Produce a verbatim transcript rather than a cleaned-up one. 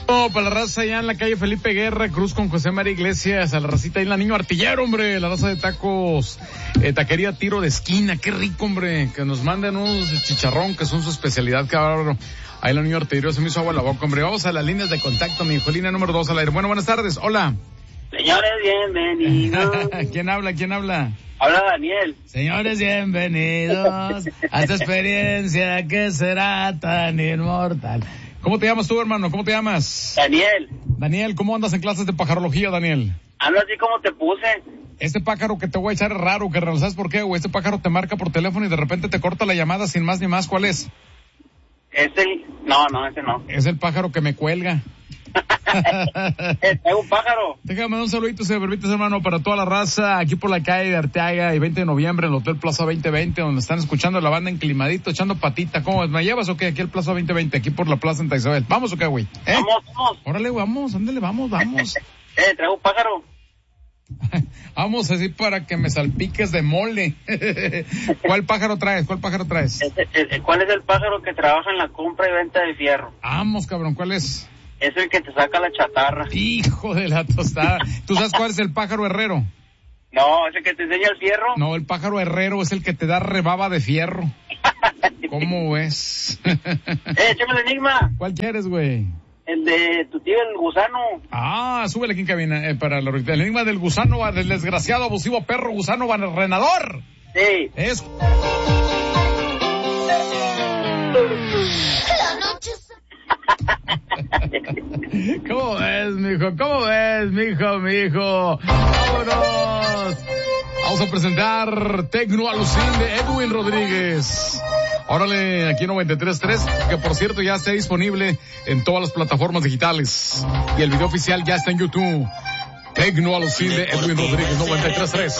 Oh, para la raza allá en la calle Felipe Guerra, Cruz con José María Iglesias, a la racita ahí en la Niño Artillero, hombre, la raza de tacos, eh, taquería Tiro de Esquina, qué rico, hombre, que nos manden unos de chicharrón, que son su especialidad, cabrón. Ahí en la Niño Artillero se me hizo agua la boca, hombre. Vamos a las líneas de contacto, mi hijo, línea número dos al aire. Bueno, buenas tardes, hola. Señores, bienvenidos. ¿Quién habla, quién habla? Habla Daniel. Señores, bienvenidos a esta experiencia que será tan inmortal. ¿Cómo te llamas tú, hermano? ¿Cómo te llamas? Daniel. Daniel, ¿cómo andas en clases de pajarología, Daniel? Ando así como te puse. Este pájaro que te voy a echar es raro, que ¿sabes por qué, güey? Este pájaro te marca por teléfono y de repente te corta la llamada sin más ni más. ¿Cuál es? Es el... No, no, ese no. Es el pájaro que me cuelga. Es un pájaro. Déjame dar un saludito, si me permites, hermano, para toda la raza, aquí por la calle de Arteaga y veinte de noviembre en el Hotel Plaza veinte veinte, donde están escuchando la banda Enclimadito, echando patita. ¿Cómo es? ¿Me llevas o qué? Aquí el Plaza veinte veinte, aquí por la Plaza Santa Isabel. ¿Vamos o qué, güey? ¿Eh? Vamos, vamos. Órale, vamos, ándale, vamos, vamos. Eh, traigo un pájaro. Vamos así para que me salpiques de mole. ¿Cuál pájaro traes? ¿Cuál pájaro traes? Ese, ese, ¿Cuál es el pájaro que trabaja en la compra y venta de fierro? Vamos, cabrón, ¿cuál es? Es el que te saca la chatarra. Hijo de la tostada. ¿Tú sabes cuál es el pájaro herrero? No, ¿es el que te enseña el fierro? No, el pájaro herrero es el que te da rebaba de fierro. ¿Cómo ves? Eh, échame el enigma. ¿Cuál quieres, güey? El de tu tío, el gusano. Ah, súbele aquí en cabina, eh, para la ahorita. El enigma del gusano, del desgraciado, abusivo perro gusano renador. Sí. Es... La noche ¿Cómo ves, mijo? ¿Cómo ves, mijo, mijo? ¡Vámonos! Vamos a presentar Tecno Alucín de Edwin Rodríguez. Órale, aquí en noventa y tres punto tres, que por cierto ya está disponible en todas las plataformas digitales. Y el video oficial ya está en YouTube. Tecno Alucín de Edwin Rodríguez, noventa y tres punto tres.